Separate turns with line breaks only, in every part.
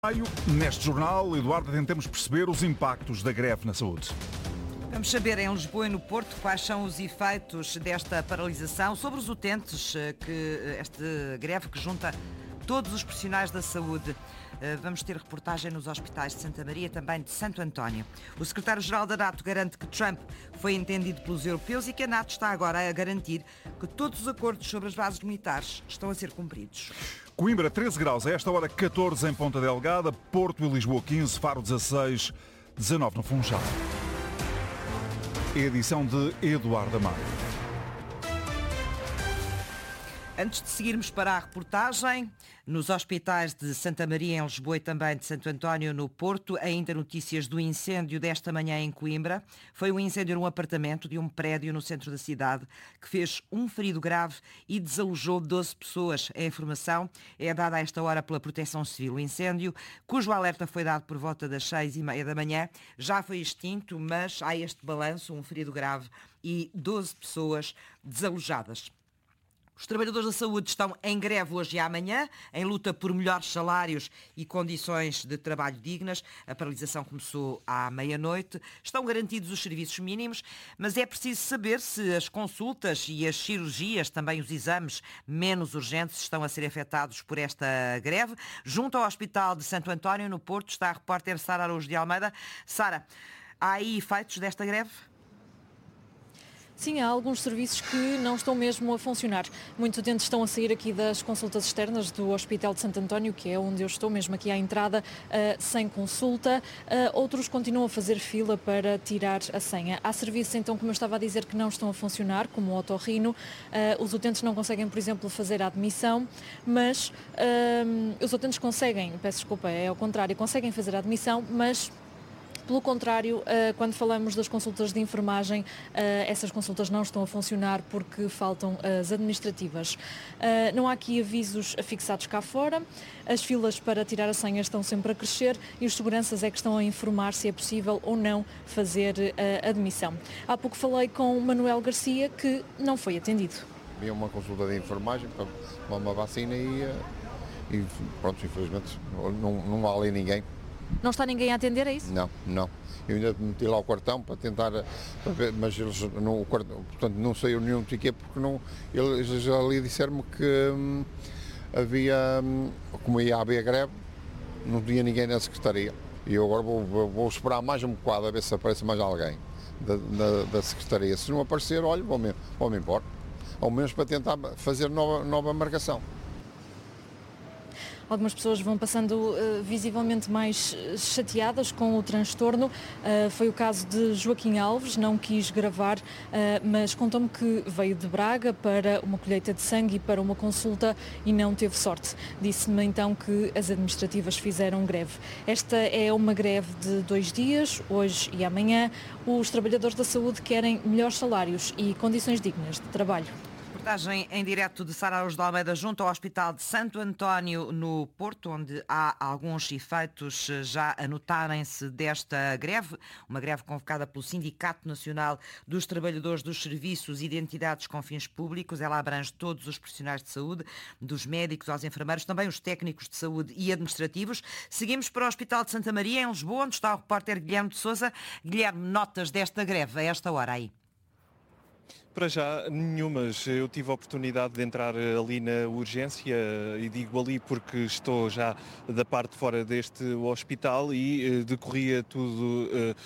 Neste jornal, Eduardo, tentamos perceber os impactos da greve na saúde.
Vamos saber em Lisboa e no Porto quais são os efeitos desta paralisação sobre os utentes, esta greve que junta todos os profissionais da saúde. Vamos ter reportagem nos hospitais de Santa Maria e também de Santo António. O secretário-geral da NATO garante que Trump foi entendido pelos europeus e que a NATO está agora a garantir que todos os acordos sobre as bases militares estão a ser cumpridos.
Coimbra, 13 graus, a esta hora 14 em Ponta Delgada, Porto e Lisboa 15, Faro 16, 19 no Funchal. Edição de Eduardo Amaro.
Antes de seguirmos para a reportagem, nos hospitais de Santa Maria, em Lisboa e também de Santo António, no Porto, ainda notícias do incêndio desta manhã em Coimbra. Foi um incêndio num apartamento de um prédio no centro da cidade que fez um ferido grave e desalojou 12 pessoas. A informação é dada a esta hora pela Proteção Civil. O incêndio, cujo alerta foi dado por volta das 6h30 da manhã, já foi extinto, mas há este balanço, um ferido grave e 12 pessoas desalojadas. Os trabalhadores da saúde estão em greve hoje e amanhã, em luta por melhores salários e condições de trabalho dignas. A paralisação começou à meia-noite. Estão garantidos os serviços mínimos, mas é preciso saber se as consultas e as cirurgias, também os exames menos urgentes, estão a ser afetados por esta greve. Junto ao Hospital de Santo António, no Porto, está a repórter Sara Araújo de Almeida. Sara, há aí efeitos desta greve?
Sim, há alguns serviços que não estão mesmo a funcionar. Muitos utentes estão a sair aqui das consultas externas do Hospital de Santo António, que é onde eu estou, mesmo aqui à entrada, sem consulta. Outros continuam a fazer fila para tirar a senha. Há serviços, então, como eu estava a dizer, que não estão a funcionar, como o otorrino. Os utentes não conseguem, por exemplo, fazer a admissão, mas os utentes conseguem, peço desculpa, é ao contrário, conseguem fazer a admissão, mas... Pelo contrário, quando falamos das consultas de enfermagem, essas consultas não estão a funcionar porque faltam as administrativas. Não há aqui avisos fixados cá fora, as filas para tirar a senha estão sempre a crescer e os seguranças é que estão a informar se é possível ou não fazer a admissão. Há pouco falei com o Manuel Garcia, que não foi atendido.
Havia uma consulta de enfermagem para uma vacina e pronto, infelizmente não há ali ninguém.
Não está ninguém a atender, é isso?
Não. Eu ainda meti lá o cartão para tentar, para ver, mas eles não, portanto, não saiu nenhum ticket porque não, eles ali disseram-me que havia, como ia haver greve, não tinha ninguém na secretaria. E eu agora vou esperar mais um bocado a ver se aparece mais alguém da secretaria. Se não aparecer, olha, vou-me embora. Ao menos para tentar fazer nova marcação.
Algumas pessoas vão passando visivelmente mais chateadas com o transtorno. Foi o caso de Joaquim Alves, não quis gravar, mas contou-me que veio de Braga para uma colheita de sangue e para uma consulta e não teve sorte. Disse-me então que as administrativas fizeram greve. Esta é uma greve de 2 dias, hoje e amanhã. Os trabalhadores da saúde querem melhores salários e condições dignas de trabalho.
Reportagem em direto de Sara Araújo de Almeida junto ao Hospital de Santo António no Porto, onde há alguns efeitos já a notarem-se desta greve, uma greve convocada pelo Sindicato Nacional dos Trabalhadores dos Serviços e de Entidades com Fins Públicos. Ela abrange todos os profissionais de saúde, dos médicos aos enfermeiros, também os técnicos de saúde e administrativos. Seguimos para o Hospital de Santa Maria, em Lisboa, onde está o repórter Guilherme de Sousa. Guilherme, notas desta greve a esta hora aí?
Para já, nenhumas. Eu tive a oportunidade de entrar ali na urgência e digo ali porque estou já da parte de fora deste hospital e decorria tudo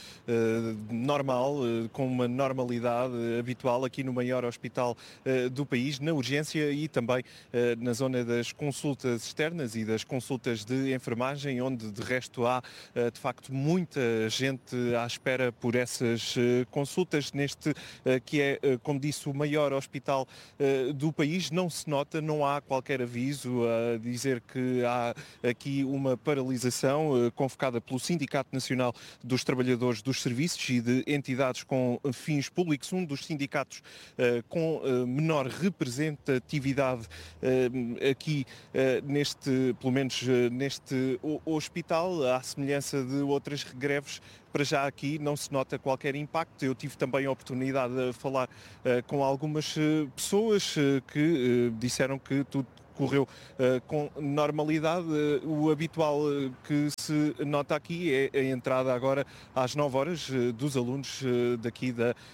normal, com uma normalidade habitual aqui no maior hospital do país, na urgência e também na zona das consultas externas e das consultas de enfermagem, onde de resto há de facto muita gente à espera por essas consultas neste que é, como disse, o maior hospital do país. Não se nota, não há qualquer aviso a dizer que há aqui uma paralisação convocada pelo Sindicato Nacional dos Trabalhadores dos Serviços e de Entidades com Fins Públicos, um dos sindicatos com menor representatividade aqui pelo menos neste hospital, à semelhança de outras greves. Para já aqui não se nota qualquer impacto. Eu tive também a oportunidade de falar com algumas pessoas que disseram que tudo correu com normalidade. O habitual que se nota aqui é a entrada agora às 9 horas dos alunos daqui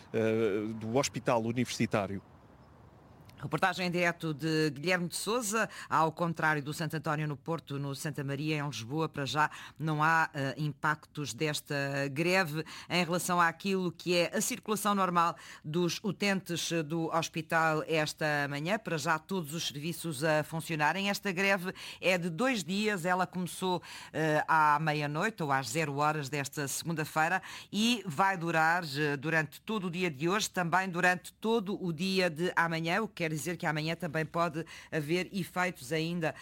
do Hospital Universitário.
Reportagem em direto de Guilherme de Sousa. Ao contrário do Santo António no Porto, no Santa Maria, em Lisboa, para já não há impactos desta greve em relação àquilo que é a circulação normal dos utentes do hospital esta manhã. Para já todos os serviços a funcionarem. Esta greve é de 2 dias. Ela começou à meia-noite ou às 0 horas desta segunda-feira e vai durar durante todo o dia de hoje, também durante todo o dia de amanhã, o que quer dizer que amanhã também pode haver efeitos ainda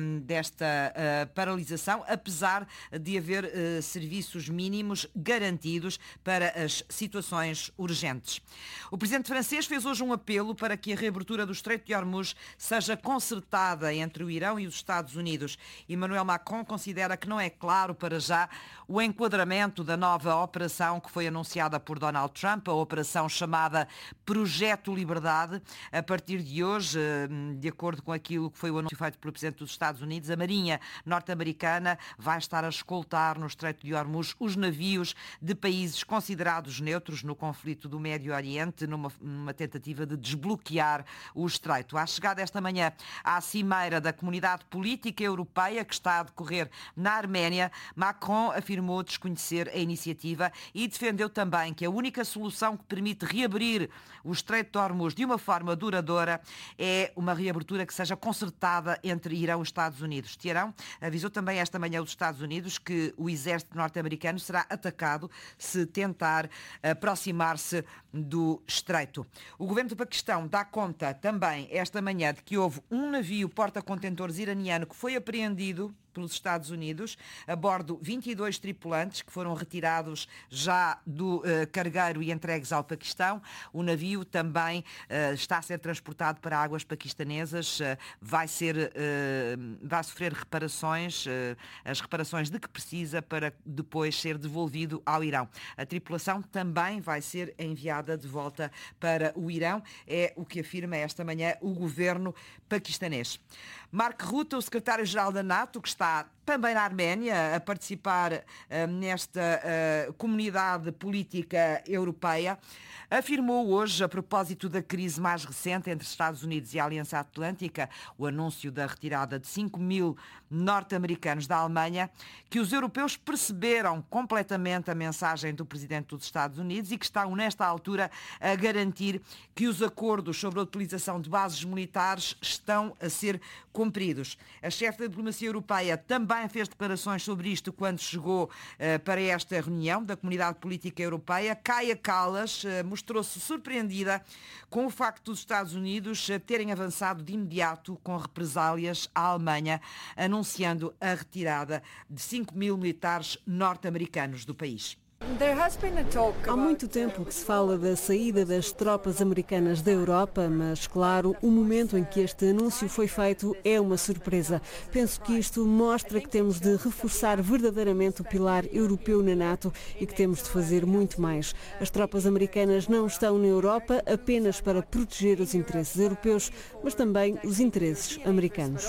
desta paralisação, apesar de haver serviços mínimos garantidos para as situações urgentes. O presidente francês fez hoje um apelo para que a reabertura do Estreito de Hormuz seja concertada entre o Irão e os Estados Unidos. Emmanuel Macron considera que não é claro para já o enquadramento da nova operação que foi anunciada por Donald Trump, a operação chamada Projeto Liberdade. A partir de hoje, de acordo com aquilo que foi o anúncio feito pelo Presidente dos Estados Unidos, a Marinha norte-americana vai estar a escoltar no Estreito de Hormuz os navios de países considerados neutros no conflito do Médio Oriente, numa tentativa de desbloquear o Estreito. À chegada esta manhã à cimeira da Comunidade Política Europeia, que está a decorrer na Arménia, Macron afirmou desconhecer a iniciativa e defendeu também que a única solução que permite reabrir o Estreito de Hormuz de uma forma duradoura é uma reabertura que seja concertada entre Irão e os Estados Unidos. Teherão avisou também esta manhã os Estados Unidos que o exército norte-americano será atacado se tentar aproximar-se do Estreito. O governo do Paquistão dá conta também esta manhã de que houve um navio porta-contentores iraniano que foi apreendido pelos Estados Unidos, a bordo 22 tripulantes que foram retirados já do cargueiro e entregues ao Paquistão. O navio também está a ser transportado para águas paquistanesas, vai sofrer reparações, as reparações de que precisa para depois ser devolvido ao Irão. A tripulação também vai ser enviada de volta para o Irão, é o que afirma esta manhã o governo paquistanês. Mark Rutte, o secretário-geral da NATO, que está também na Arménia a participar nesta comunidade política europeia, afirmou hoje, a propósito da crise mais recente entre Estados Unidos e a Aliança Atlântica, o anúncio da retirada de 5.000 norte-americanos da Alemanha, que os europeus perceberam completamente a mensagem do presidente dos Estados Unidos e que estão, nesta altura, a garantir que os acordos sobre a utilização de bases militares estão a ser cumpridos. A chefe da diplomacia europeia também fez declarações sobre isto quando chegou para esta reunião da Comunidade Política Europeia. Kaja Kallas mostrou-se surpreendida com o facto dos Estados Unidos terem avançado de imediato com represálias à Alemanha, anunciando a retirada de 5.000 militares norte-americanos do país.
Há muito tempo que se fala da saída das tropas americanas da Europa, mas, claro, o momento em que este anúncio foi feito é uma surpresa. Penso que isto mostra que temos de reforçar verdadeiramente o pilar europeu na NATO e que temos de fazer muito mais. As tropas americanas não estão na Europa apenas para proteger os interesses europeus, mas também os interesses americanos.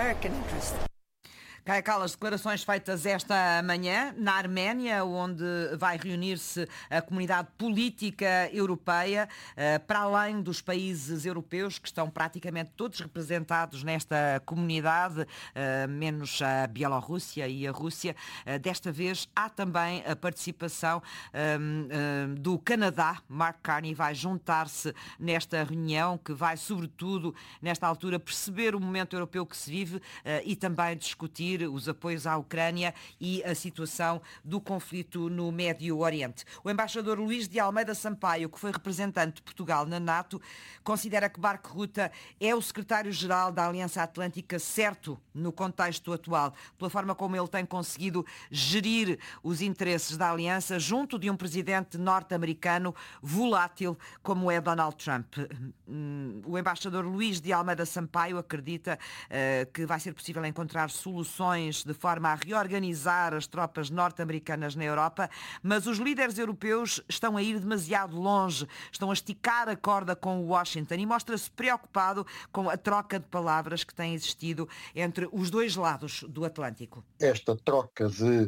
Kaja Kallas, declarações feitas esta manhã na Arménia, onde vai reunir-se a comunidade política europeia, para além dos países europeus, que estão praticamente todos representados nesta comunidade, menos a Bielorrússia e a Rússia. Desta vez há também a participação do Canadá. Mark Carney vai juntar-se nesta reunião, que vai, sobretudo, nesta altura, perceber o momento europeu que se vive e também discutir os apoios à Ucrânia e a situação do conflito no Médio Oriente. O embaixador Luís de Almeida Sampaio, que foi representante de Portugal na NATO, considera que Mark Rutte é o secretário-geral da Aliança Atlântica certo no contexto atual, pela forma como ele tem conseguido gerir os interesses da Aliança junto de um presidente norte-americano volátil como é Donald Trump. O embaixador Luís de Almeida Sampaio acredita que vai ser possível encontrar soluções opções de forma a reorganizar as tropas norte-americanas na Europa, mas os líderes europeus estão a ir demasiado longe, estão a esticar a corda com Washington e mostra-se preocupado com a troca de palavras que tem existido entre os dois lados do Atlântico.
Esta troca de